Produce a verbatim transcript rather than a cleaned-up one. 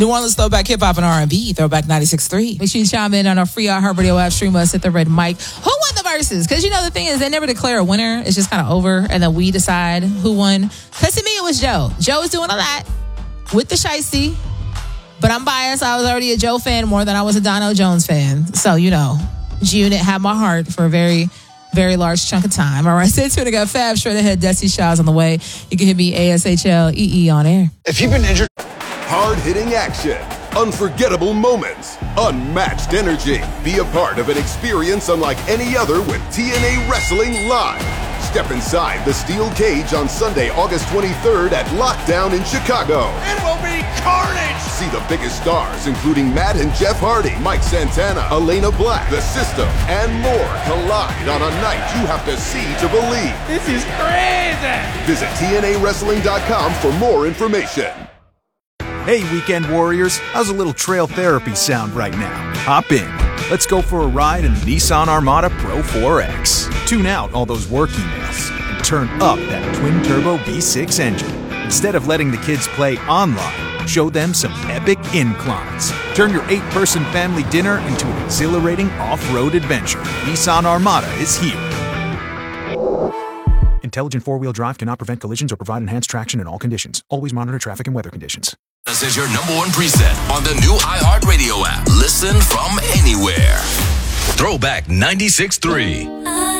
New Orleans Throwback Hip Hop and R and B, Throwback ninety-six point three. Make sure you chime in on our free iHeartRadio app, stream us at the Red Mic. Who won the verses? Because you know the thing is, they never declare a winner. It's just kind of over, and then we decide who won. Because to me, it was Joe. Joe was doing a lot with the Shiesty, but I'm biased. I was already a Joe fan more than I was a Dono Jones fan. So, you know, G-Unit had my heart for a very, very large chunk of time. All right, stay tuned. I got Fab straight ahead. Dusty Shaw's on the way. You can hit me A S H L E E on air. If you've been injured... Hard-hitting action, unforgettable moments, unmatched energy. Be a part of an experience unlike any other with T N A Wrestling Live. Step inside the steel cage on Sunday, August twenty-third at Lockdown in Chicago. It will be carnage! See the biggest stars, including Matt and Jeff Hardy, Mike Santana, Elena Black, The System, and more collide on a night you have to see to believe. This is crazy! Visit T N A wrestling dot com for more information. Hey, Weekend Warriors, how's a little trail therapy sound right now? Hop in. Let's go for a ride in the Nissan Armada Pro four X. Tune out all those work emails and turn up that twin-turbo V six engine. Instead of letting the kids play online, show them some epic inclines. Turn your eight-person family dinner into an exhilarating off-road adventure. Nissan Armada is here. Intelligent four-wheel drive cannot prevent collisions or provide enhanced traction in all conditions. Always monitor traffic and weather conditions. This is your number one preset on the new iHeartRadio app. Listen from anywhere. Throwback ninety-six point three.